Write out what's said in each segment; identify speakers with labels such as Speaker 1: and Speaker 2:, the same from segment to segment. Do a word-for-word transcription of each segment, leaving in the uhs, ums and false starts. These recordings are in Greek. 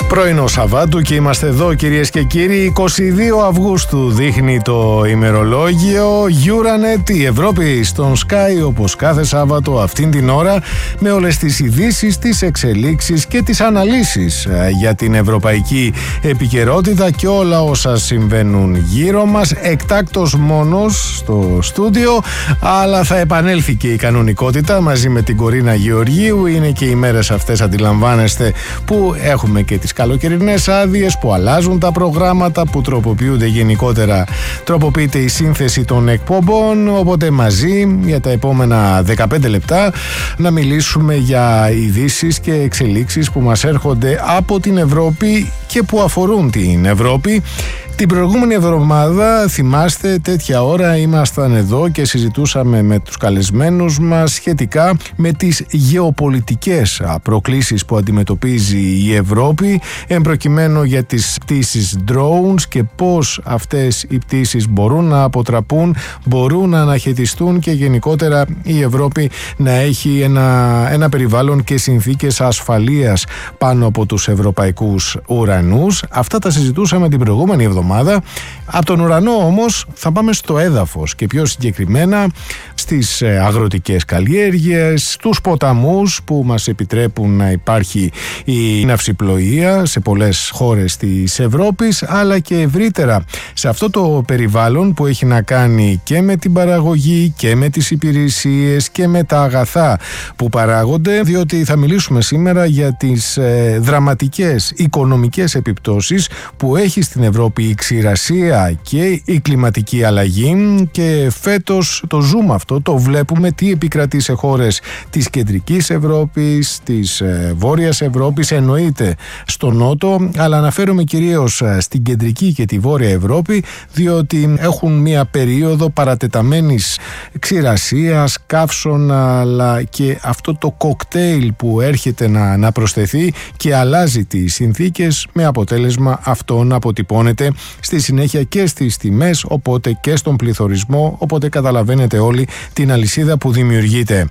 Speaker 1: Πρωινό Σαββάτου και είμαστε εδώ, κυρίες και κύριοι. είκοσι δύο Αυγούστου δείχνει το ημερολόγιο. Euranet, η Ευρώπη στον Sky, όπως κάθε Σάββατο αυτήν την ώρα, με όλες τις ειδήσεις, τις εξελίξεις και τις αναλύσεις για την ευρωπαϊκή επικαιρότητα και όλα όσα συμβαίνουν γύρω μας. Εκτάκτος μόνος στο στούντιο, αλλά θα επανέλθει και η κανονικότητα μαζί με την Κορίνα Γεωργίου. Είναι και οι μέρες αυτές, αντιλαμβάνεστε, που έχουμε και τις καλοκαιρινές άδειες, που αλλάζουν τα προγράμματα, που τροποποιούνται γενικότερα, τροποποιείται η σύνθεση των εκπομπών. Οπότε μαζί για τα επόμενα δεκαπέντε λεπτά να μιλήσουμε για ειδήσεις και εξελίξεις που μας έρχονται από την Ευρώπη και που αφορούν την Ευρώπη. Την προηγούμενη εβδομάδα, θυμάστε, τέτοια ώρα ήμασταν εδώ και συζητούσαμε με τους καλεσμένους μας σχετικά με τις γεωπολιτικές προκλήσεις που αντιμετωπίζει η Ευρώπη, εμπροκειμένου για τις πτήσεις drones και πώς αυτές οι πτήσεις μπορούν να αποτραπούν, μπορούν να αναχαιτιστούν και γενικότερα η Ευρώπη να έχει ένα, ένα περιβάλλον και συνθήκες ασφαλείας πάνω από τους ευρωπαϊκούς ουρανούς. Αυτά τα συζητούσαμε την προηγούμενη εβδομάδα. Από τον ουρανό όμως θα πάμε στο έδαφος και πιο συγκεκριμένα στις αγροτικές καλλιέργειες, στους ποταμούς που μας επιτρέπουν να υπάρχει η ναυσιπλοεία σε πολλές χώρες της Ευρώπης, αλλά και ευρύτερα σε αυτό το περιβάλλον που έχει να κάνει και με την παραγωγή και με τις υπηρεσίες και με τα αγαθά που παράγονται, διότι θα μιλήσουμε σήμερα για τις ε, δραματικές οικονομικές επιπτώσεις που έχει στην Ευρώπη η ξηρασία και η κλιματική αλλαγή, και φέτος το ζούμε αυτό, το βλέπουμε τι επικρατεί σε χώρες της κεντρικής Ευρώπης, της ε, βόρειας Ευρώπης, εννοείται στο νότο, αλλά αναφέρομαι κυρίως στην κεντρική και τη βόρεια Ευρώπη, διότι έχουν μια περίοδο παρατεταμένης ξηρασίας, καύσωνα, αλλά και αυτό το κοκτέιλ που έρχεται να, να προσθεθεί και αλλάζει τις συνθήκες, με αποτέλεσμα αυτό να αποτυπώνεται στη συνέχεια και στις τιμές, οπότε και στον πληθωρισμό, οπότε καταλαβαίνετε όλοι την αλυσίδα που δημιουργείται.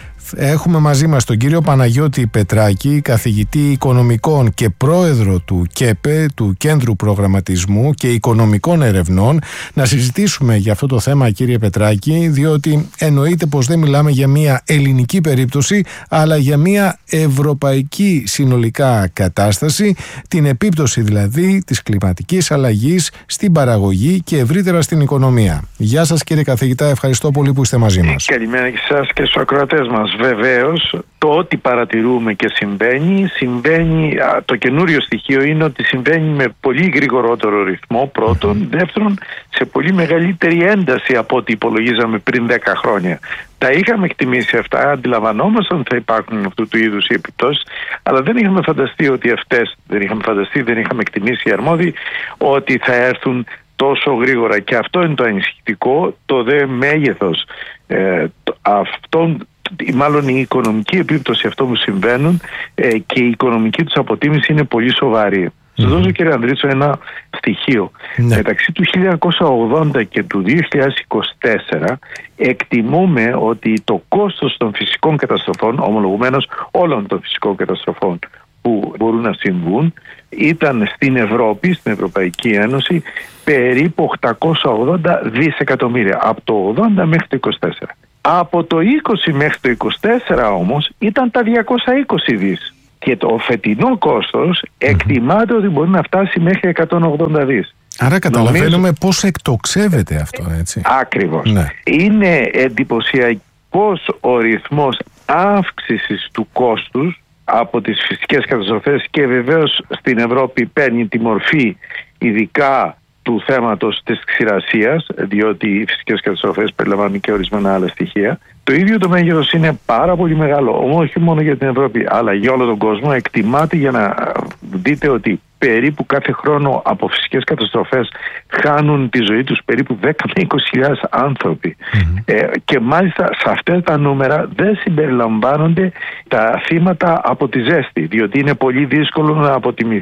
Speaker 1: Έχουμε μαζί μας τον κύριο Παναγιώτη Πετράκη, καθηγητή οικονομικών και πρόεδρο του ΚΕΠΕ, του Κέντρου Προγραμματισμού και Οικονομικών Ερευνών, να συζητήσουμε για αυτό το θέμα, κύριε Πετράκη, διότι εννοείται πως δεν μιλάμε για μια ελληνική περίπτωση, αλλά για μια ευρωπαϊκή συνολικά κατάσταση, την επίπτωση δηλαδή της κλιματικής αλλαγής στην παραγωγή και ευρύτερα στην οικονομία. Γεια σας, κύριε καθηγητά, ευχαριστώ πολύ που είστε μαζί μας.
Speaker 2: Καλημέρα και σας και στους ακροατές μας. Βεβαίως, το ό,τι παρατηρούμε και συμβαίνει, συμβαίνει, το καινούριο στοιχείο είναι ότι συμβαίνει με πολύ γρηγορότερο ρυθμό, πρώτον. Δεύτερον, σε πολύ μεγαλύτερη ένταση από ό,τι υπολογίζαμε πριν δέκα χρόνια. Τα είχαμε εκτιμήσει αυτά, αντιλαμβανόμασταν ότι θα υπάρχουν αυτού του είδους οι επιπτώσεις, αλλά δεν είχαμε φανταστεί ότι αυτές, δεν είχαμε φανταστεί, δεν είχαμε εκτιμήσει οι αρμόδιοι ότι θα έρθουν τόσο γρήγορα. Και αυτό είναι το ανησυχητικό, το δε μέγεθος ε, αυτών, μάλλον η οικονομική επίπτωση αυτών που συμβαίνουν ε, και η οικονομική τους αποτίμηση είναι πολύ σοβαρή. Mm. Σας δώσω, κύριε Ανδρίτσο, ένα στοιχείο. Ναι. Μεταξύ του χίλια εννιακόσια ογδόντα και του δύο χιλιάδες είκοσι τέσσερα εκτιμούμε ότι το κόστος των φυσικών καταστροφών, ομολογουμένως όλων των φυσικών καταστροφών που μπορούν να συμβούν, ήταν στην Ευρώπη, στην Ευρωπαϊκή Ένωση, περίπου οκτακόσια ογδόντα δισεκατομμύρια, από το ογδόντα μέχρι το είκοσι τέσσερα. Από το είκοσι μέχρι το είκοσι τέσσερα όμως ήταν τα διακόσια είκοσι δις. Και το φετινό κόστος εκτιμάται ότι μπορεί να φτάσει μέχρι εκατόν ογδόντα δις.
Speaker 1: Άρα καταλαβαίνουμε Νομίζω... πώς εκτοξεύεται αυτό, έτσι.
Speaker 2: Ακριβώς.
Speaker 1: Ναι.
Speaker 2: Είναι εντυπωσιακός ο ρυθμός αύξησης του κόστους από τις φυσικές καταστροφές, και βεβαίως στην Ευρώπη παίρνει τη μορφή ειδικά του θέματος της ξηρασίας, διότι οι φυσικές καταστροφές περιλαμβάνουν και ορισμένα άλλα στοιχεία. Το ίδιο το μέγεθος είναι πάρα πολύ μεγάλο, όχι μόνο για την Ευρώπη, αλλά για όλο τον κόσμο. Εκτιμάται, για να δείτε, ότι περίπου κάθε χρόνο από φυσικές καταστροφές χάνουν τη ζωή τους περίπου δέκα με είκοσι χιλιάδες άνθρωποι. Mm-hmm. Ε, και μάλιστα σε αυτά τα νούμερα δεν συμπεριλαμβάνονται τα θύματα από τη ζέστη, διότι είναι πολύ δύσκολο να αποτιμηθεί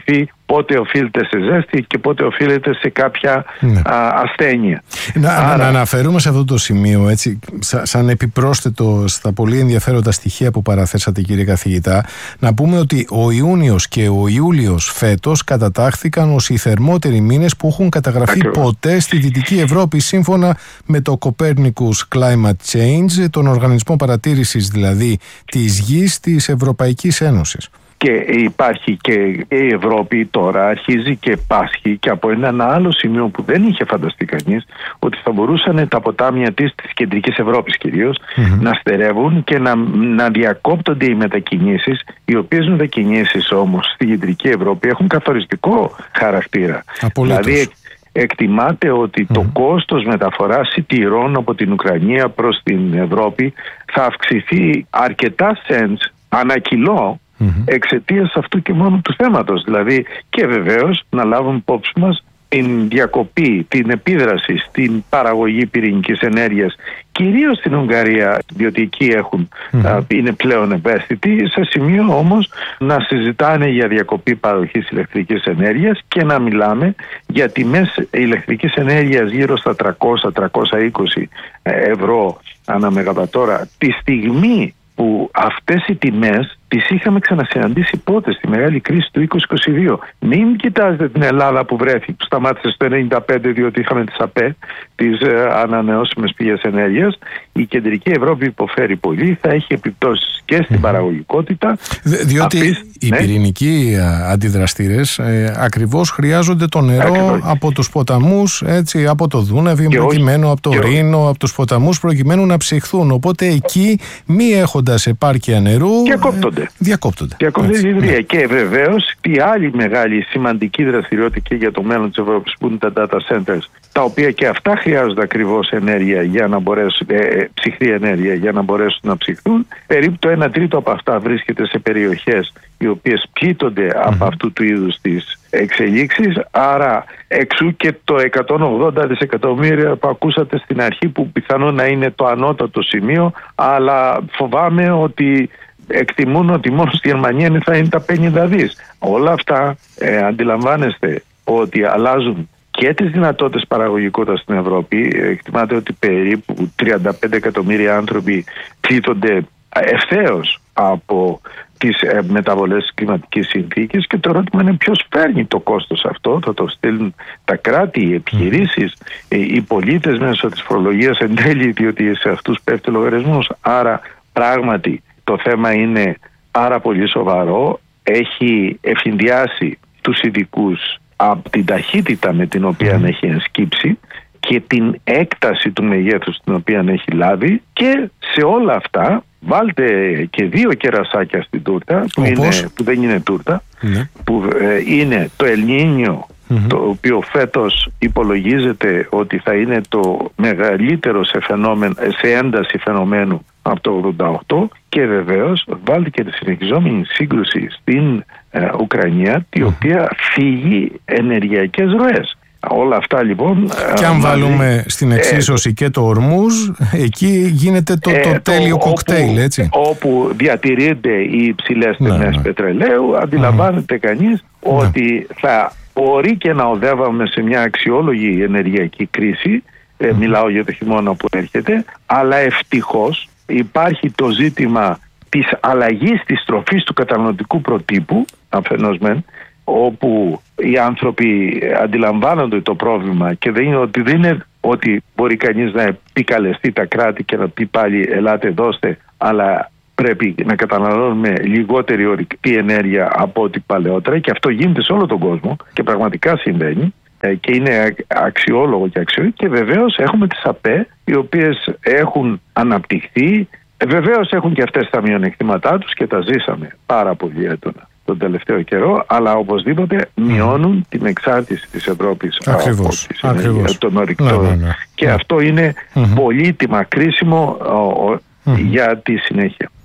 Speaker 2: πότε οφείλεται σε ζέστη και πότε οφείλεται σε κάποια ναι. α, ασθένεια.
Speaker 1: Να, Άρα... να αναφέρουμε σε αυτό το σημείο, έτσι, σα, σαν επιπρόσθετο στα πολύ ενδιαφέροντα στοιχεία που παραθέσατε, κύριε καθηγητά, να πούμε ότι ο Ιούνιος και ο Ιούλιος φέτος κατατάχθηκαν ως οι θερμότεροι μήνες που έχουν καταγραφεί Ακριβώς. ποτέ στη Δυτική Ευρώπη, σύμφωνα με το Copernicus Climate Change, τον οργανισμό παρατήρησης δηλαδή της γης της Ευρωπαϊκής Ένωσης.
Speaker 2: Και υπάρχει και η Ευρώπη τώρα αρχίζει και πάσχει και από ένα άλλο σημείο που δεν είχε φανταστεί κανείς, ότι θα μπορούσαν τα ποτάμια της, της κεντρικής Ευρώπης κυρίως, mm-hmm. να στερεύουν και να, να διακόπτονται οι μετακινήσεις, οι οποίες μετακινήσεις όμως στη κεντρική Ευρώπη έχουν καθοριστικό χαρακτήρα.
Speaker 1: Απολύτως.
Speaker 2: Δηλαδή εκτιμάται ότι mm-hmm. το κόστος μεταφοράς σιτηρών από την Ουκρανία προς την Ευρώπη θα αυξηθεί αρκετά cents ανά κιλό, Mm-hmm. εξαιτίας αυτού και μόνο του θέματος. Δηλαδή, και βεβαίως να λάβουμε υπόψη μας την διακοπή, την επίδραση στην παραγωγή πυρηνικής ενέργειας, κυρίως στην Ουγγαρία, διότι εκεί έχουν, mm-hmm. α, είναι πλέον ευαίσθητοι, σε σημείο όμως να συζητάνε για διακοπή παροχής ηλεκτρικής ενέργειας και να μιλάμε για τιμές ηλεκτρικής ενέργειας γύρω στα τριακόσια με τριακόσια είκοσι ευρώ ανά μεγαβατόρα, τη στιγμή που αυτές οι τιμές τις είχαμε ξανασυναντήσει πότε, στη μεγάλη κρίση του είκοσι είκοσι δύο. Μην κοιτάζετε την Ελλάδα που βρέθηκε, που σταμάτησε στο ενενήντα πέντε, διότι είχαμε τις ΑΠΕ, τις ε, ανανεώσιμες πηγές ενέργειας. Η κεντρική Ευρώπη υποφέρει πολύ, θα έχει επιπτώσεις και στην mm-hmm. παραγωγικότητα.
Speaker 1: Διότι Απείς, οι ναι. πυρηνικοί αντιδραστήρες ε, ακριβώς χρειάζονται το νερό ακριβώς. από τους ποταμούς, έτσι, από το Δούναβι, προκειμένου, από το Ρήνο, από τους ποταμούς, προκειμένου να ψυχθούν. Οπότε εκεί, μη έχοντας επάρκεια νερού,
Speaker 2: διακόπτονται.
Speaker 1: Ε, διακόπτονται.
Speaker 2: Διακόπτονται ναι. Και βεβαίως η άλλη μεγάλη σημαντική δραστηριότητα και για το μέλλον της Ευρώπης που είναι τα data centers, τα οποία και αυτά χρειάζονται ακριβώς ενέργεια για να μπορέσουν, ε, ψυχρή ενέργεια για να μπορέσουν να ψυχθούν. Περίπου το ένα τρίτο από αυτά βρίσκεται σε περιοχές οι οποίες πλήττονται mm-hmm. από αυτού του είδους τις εξελίξεις. Άρα εξού και το εκατόν ογδόντα δισεκατομμύρια που ακούσατε στην αρχή, που πιθανόν να είναι το ανώτατο σημείο, αλλά φοβάμαι ότι εκτιμούν ότι μόνο στη Γερμανία θα είναι τα πενήντα δις. Όλα αυτά ε, αντιλαμβάνεστε ότι αλλάζουν και τις δυνατότητες παραγωγικότητας στην Ευρώπη. Εκτιμάται ότι περίπου τριάντα πέντε εκατομμύρια άνθρωποι πλήττονται ευθέως από τις ε, μεταβολές της κλιματικής συνθήκης, και το ερώτημα είναι ποιος παίρνει το κόστος αυτό. Θα το στείλουν τα κράτη, οι επιχειρήσεις, ε, οι πολίτες μέσω της φορολογίας εν τέλει, διότι σε αυτούς πέφτει ο λογαριασμός. Άρα πράγματι το θέμα είναι πάρα πολύ σοβαρό. Έχει ευθυνδιάσει τους ειδικούς από την ταχύτητα με την οποία mm. έχει ενσκύψει και την έκταση του μεγέθους την οποία έχει λάβει, και σε όλα αυτά βάλτε και δύο κερασάκια στην τούρτα, που, είναι, που δεν είναι τούρτα, mm. που ε, είναι το Ελνίνιο, mm-hmm. το οποίο φέτος υπολογίζεται ότι θα είναι το μεγαλύτερο σε, φαινόμενο, σε ένταση φαινομένου από το ογδόντα οκτώ, και βεβαίως βάλτε και τη συνεχιζόμενη σύγκρουση στην ε, Ουκρανία, η οποία φύγει ενεργειακές ροές. Όλα αυτά λοιπόν.
Speaker 1: Και αν βάλουμε στην εξίσωση ε, και το Ορμούζ, εκεί γίνεται το, το ε, τέλειο το, κοκτέιλ, όπου, έτσι.
Speaker 2: Όπου διατηρείται οι υψηλές τιμές ναι, ναι. πετρελαίου, αντιλαμβάνεται mm. κανείς ναι. ότι θα μπορεί και να οδεύαμε σε μια αξιόλογη ενεργειακή κρίση. Ε, mm. Μιλάω για το χειμώνα που έρχεται, αλλά ευτυχώς υπάρχει το ζήτημα της αλλαγής της τροφής του καταναλωτικού προτύπου, αφενός μεν, όπου οι άνθρωποι αντιλαμβάνονται το πρόβλημα, και δεν είναι ότι, δεν είναι ότι μπορεί κανείς να επικαλεστεί τα κράτη και να πει πάλι ελάτε δώστε, αλλά πρέπει να καταναλώνουμε λιγότερη ορυκτή ενέργεια από ό,τι παλαιότερα, και αυτό γίνεται σε όλο τον κόσμο και πραγματικά συμβαίνει και είναι αξιόλογο και αξιόλογο. Και βεβαίως έχουμε τις ΑΠΕ, οι οποίες έχουν αναπτυχθεί, βεβαίως έχουν και αυτές τα μειονεκτήματά τους και τα ζήσαμε πάρα πολύ έντονα τον τελευταίο καιρό, αλλά οπωσδήποτε μειώνουν mm. την εξάρτηση της Ευρώπης
Speaker 1: ακριβώς,
Speaker 2: από τις των ορυκτών. Ναι, ναι, ναι. Και mm. αυτό είναι mm-hmm. πολύτιμα κρίσιμο ο, ο, mm-hmm. για τη συνέχεια.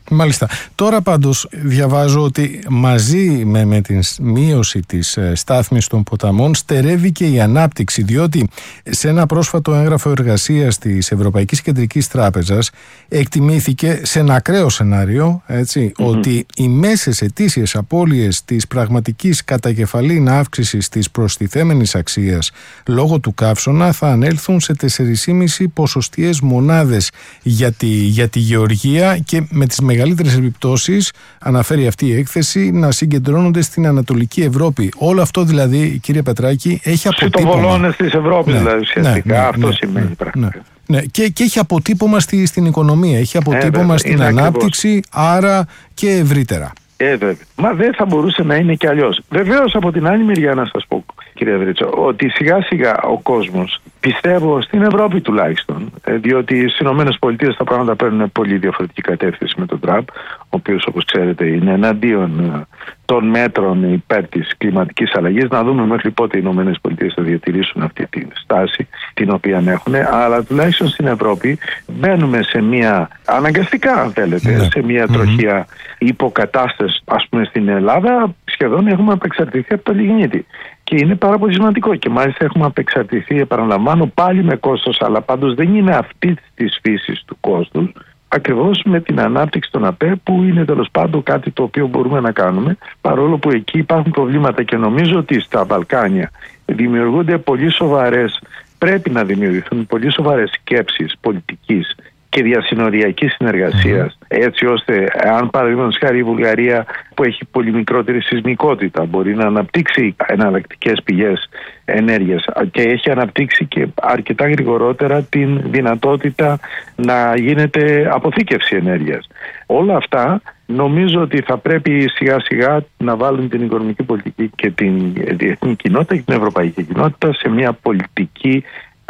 Speaker 1: Μάλιστα. Τώρα πάντως διαβάζω ότι μαζί με, με την μείωση της στάθμης των ποταμών στερεύει και η ανάπτυξη, διότι σε ένα πρόσφατο έγγραφο εργασίας της Ευρωπαϊκής Κεντρικής Τράπεζας εκτιμήθηκε σε ένα ακραίο σενάριο, έτσι, mm-hmm. ότι οι μέσες ετήσιες απώλειες της πραγματικής κατακεφαλήν αύξησης της προστιθέμενης αξίας λόγω του καύσωνα θα ανέλθουν σε τέσσερις κόμμα πέντε ποσοστιαίες μονάδες για τη, για τη γεωργία και με τις μεγαλύτερες επιπτώσεις, αναφέρει αυτή η έκθεση, να συγκεντρώνονται στην Ανατολική Ευρώπη. Όλο αυτό δηλαδή, κύριε Πετράκη, έχει αποτύπωμα.
Speaker 2: Στο βολώνες της Ευρώπης, ναι, δηλαδή ουσιαστικά. Ναι, ναι, αυτό ναι, σημαίνει ναι, πράγμα.
Speaker 1: Ναι, ναι. Και, και έχει αποτύπωμα στη, στην οικονομία, έχει αποτύπωμα ε, στην ανάπτυξη, ακριβώς. Άρα και ευρύτερα.
Speaker 2: Ε, βέβαια. Μα δεν θα μπορούσε να είναι και αλλιώς. Βεβαίως, από την άλλη μεριά να σας πω, κύριε Δρήτσο, ότι σιγά σιγά ο κόσμος, πιστεύω στην Ευρώπη τουλάχιστον, διότι στις Ηνωμένες Πολιτείες τα πράγματα παίρνουν πολύ διαφορετική κατεύθυνση με τον Τραμπ, ο οποίος, όπως ξέρετε, είναι εναντίον των μέτρων υπέρ της κλιματικής αλλαγής. Να δούμε μέχρι πότε οι Ηνωμένες Πολιτείες θα διατηρήσουν αυτή τη στάση την οποία έχουν, αλλά τουλάχιστον στην Ευρώπη μπαίνουμε σε μια, αναγκαστικά αν θέλετε, ναι. σε μια τροχιά mm-hmm. υποκατάσταση. Ας πούμε στην Ελλάδα σχεδόν έχουμε απεξαρτηθεί από το λιγνίτη. Και είναι πάρα πολύ σημαντικό και μάλιστα έχουμε απεξαρτηθεί, επαναλαμβάνω, πάλι με κόστος, αλλά πάντως δεν είναι αυτή της φύσης του κόστους, ακριβώς με την ανάπτυξη των ΑΠΕ, που είναι τέλος πάντων κάτι το οποίο μπορούμε να κάνουμε, παρόλο που εκεί υπάρχουν προβλήματα και νομίζω ότι στα Βαλκάνια δημιουργούνται πολύ σοβαρές, πρέπει να δημιουργηθούν πολύ σοβαρές σκέψεις πολιτικής και διασυνοριακής συνεργασίας, mm. έτσι ώστε αν παραδείγματος χάρη η Βουλγαρία που έχει πολύ μικρότερη σεισμικότητα μπορεί να αναπτύξει εναλλακτικές πηγές ενέργειας και έχει αναπτύξει και αρκετά γρηγορότερα την δυνατότητα να γίνεται αποθήκευση ενέργειας. Όλα αυτά νομίζω ότι θα πρέπει σιγά σιγά να βάλουν την οικονομική πολιτική και την διεθνή κοινότητα και την ευρωπαϊκή κοινότητα σε μια πολιτική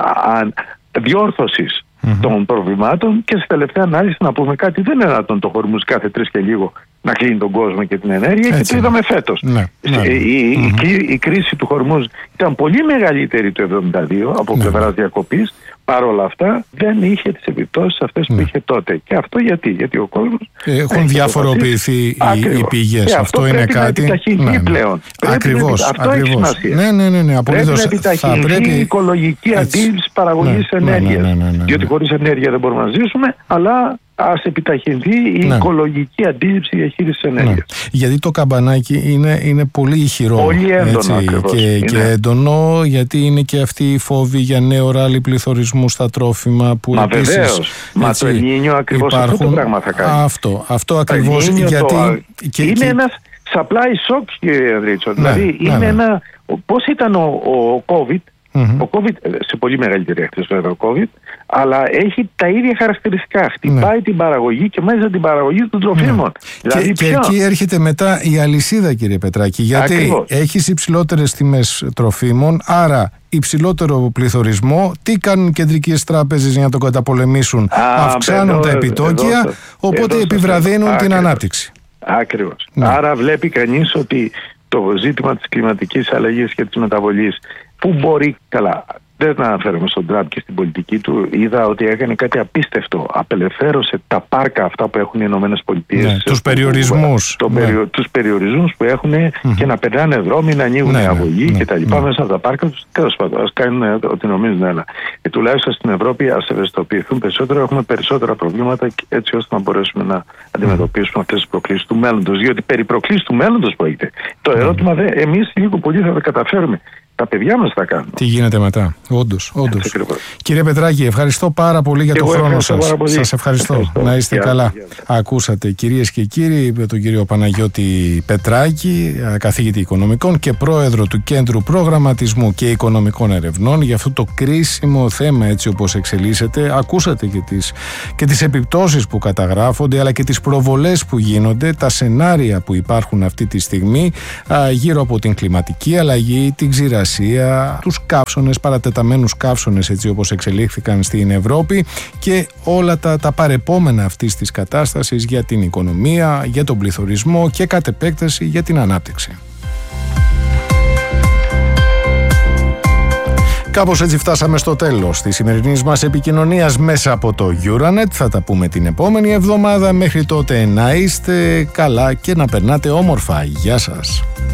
Speaker 2: διόρθωσης Mm-hmm. των προβλημάτων και στη τελευταία ανάλυση να πούμε κάτι, δεν είναι δυνατόν το Χορμούζ κάθε τρεις και λίγο να κλείνει τον κόσμο και την ενέργεια. Έτσι. Και το είδαμε φέτος. Ναι, ναι. Η, mm-hmm. η, η κρίση του Χορμούζ ήταν πολύ μεγαλύτερη το εβδομήντα δύο από ναι. πλευράς διακοπής. Παρ' όλα αυτά δεν είχε τις επιπτώσεις αυτές που ναι. είχε τότε. Και αυτό γιατί, γιατί ο κόσμος
Speaker 1: έχουν διαφοροποιηθεί οι, οι πηγές.
Speaker 2: Και
Speaker 1: αυτό,
Speaker 2: αυτό
Speaker 1: είναι
Speaker 2: πρέπει
Speaker 1: κάτι.
Speaker 2: Να επιταχυνθεί
Speaker 1: ναι, ναι.
Speaker 2: πλέον.
Speaker 1: Ακριβώς.
Speaker 2: Αυτό
Speaker 1: ακριβώς.
Speaker 2: έχει σημασία.
Speaker 1: Ναι, ναι, ναι, ναι, απολύτως.
Speaker 2: Πρέπει να επιταχυνθεί
Speaker 1: πρέπει...
Speaker 2: η οικολογική αντίληψη παραγωγής
Speaker 1: ναι,
Speaker 2: ενέργειας.
Speaker 1: Ναι, ναι, ναι, ναι, ναι.
Speaker 2: Διότι χωρίς ενέργεια δεν μπορούμε να ζήσουμε, αλλά ας επιταχυνθεί η ναι. οικολογική αντίληψη διαχείρισης ενέργειας. Ναι.
Speaker 1: Γιατί το καμπανάκι είναι, είναι πολύ ηχηρό.
Speaker 2: Πολύ έντονο
Speaker 1: έτσι,
Speaker 2: ακριβώς.
Speaker 1: Και, και έντονο, γιατί είναι και αυτή η φόβη για νέο ράλι πληθωρισμού στα τρόφιμα που
Speaker 2: Μα
Speaker 1: επίσης,
Speaker 2: βεβαίως. Μα το Ελνίνιο ακριβώς
Speaker 1: υπάρχουν,
Speaker 2: αυτό το πράγμα θα κάνει.
Speaker 1: Αυτό, αυτό ακριβώς. Γιατί,
Speaker 2: το,
Speaker 1: και,
Speaker 2: είναι
Speaker 1: και,
Speaker 2: ένας supply shock, κύριε Ανδρίτσο.
Speaker 1: Ναι,
Speaker 2: δηλαδή
Speaker 1: ναι,
Speaker 2: είναι
Speaker 1: ναι.
Speaker 2: ένα... Πώς ήταν ο, ο COVID,
Speaker 1: Mm-hmm.
Speaker 2: ο COVID, σε πολύ μεγαλύτερη έκθεση βέβαια ο COVID, αλλά έχει τα ίδια χαρακτηριστικά. Χτυπάει ναι. την παραγωγή και μέσα την παραγωγή των τροφίμων.
Speaker 1: Ναι.
Speaker 2: Δηλαδή
Speaker 1: και, και εκεί έρχεται μετά η αλυσίδα, κύριε Πετράκη, γιατί
Speaker 2: Ακριβώς.
Speaker 1: έχεις υψηλότερες τιμές τροφίμων, άρα υψηλότερο πληθωρισμό. Τι κάνουν οι κεντρικές τράπεζες για να το καταπολεμήσουν?
Speaker 2: Α,
Speaker 1: αυξάνουν
Speaker 2: εδώ,
Speaker 1: τα επιτόκια,
Speaker 2: εδώ,
Speaker 1: οπότε
Speaker 2: εδώ,
Speaker 1: επιβραδύνουν
Speaker 2: εδώ,
Speaker 1: την
Speaker 2: ακριβώς.
Speaker 1: ανάπτυξη.
Speaker 2: Ακριβώς.
Speaker 1: Ναι.
Speaker 2: Άρα βλέπει κανείς ότι το ζήτημα της κλιματικής αλλαγής και της μεταβολής, που μπορεί, καλά, δεν αναφέρομαι στον Τραμπ και στην πολιτική του, είδα ότι έκανε κάτι απίστευτο. Απελευθέρωσε τα πάρκα αυτά που έχουν οι Ηνωμένες Πολιτείες.
Speaker 1: Ναι, τους περιορισμούς.
Speaker 2: Το, ναι. περιο, τους περιορισμούς που έχουν mm-hmm. και να περνάνε δρόμοι, να ανοίγουν ναι, αγωγή ναι, κτλ. Ναι. Μέσα από τα πάρκα τους. Τέλος πάντων, ας κάνουν ό,τι νομίζουν έλα. Και τουλάχιστον στην Ευρώπη ας ευαισθητοποιηθούν περισσότερο. Έχουμε περισσότερα προβλήματα έτσι ώστε να μπορέσουμε να αντιμετωπίσουμε mm. αυτές τις προκλήσεις του μέλλοντος. Διότι περί προκλήσεις του μέλλοντος πρόκειται. Το ερώτημα mm. εμείς λίγο πολύ θα τα καταφέρουμε. Τα παιδιά μας θα κάνουν.
Speaker 1: Τι γίνεται μετά. Όντως, όντως. Κύριε Πετράκη, ευχαριστώ πάρα πολύ για το χρόνο σας. Σας ευχαριστώ. ευχαριστώ. Να είστε για, καλά. Για. Ακούσατε, κυρίες και κύριοι, τον κύριο Παναγιώτη Πετράκη, καθηγητή οικονομικών και πρόεδρο του Κέντρου Προγραμματισμού και Οικονομικών Ερευνών, για αυτό το κρίσιμο θέμα έτσι όπως εξελίσσεται. Ακούσατε και τις, και τις επιπτώσεις που καταγράφονται, αλλά και τις προβολές που γίνονται, τα σενάρια που υπάρχουν αυτή τη στιγμή α, γύρω από την κλιματική αλλαγή, την ξηρασία, τους καύσωνες, παρατεταμένους καύσωνες έτσι όπως εξελίχθηκαν στην Ευρώπη και όλα τα, τα παρεπόμενα αυτής της κατάστασης για την οικονομία, για τον πληθωρισμό και κατ' επέκταση για την ανάπτυξη. Κάπως έτσι φτάσαμε στο τέλος της σημερινής μας επικοινωνίας μέσα από το Euranet. Θα τα πούμε την επόμενη εβδομάδα. Μέχρι τότε να είστε καλά και να περνάτε όμορφα. Γεια σας.